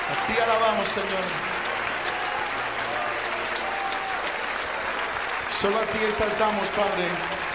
A ti alabamos, Señor. Solo a ti exaltamos, Padre.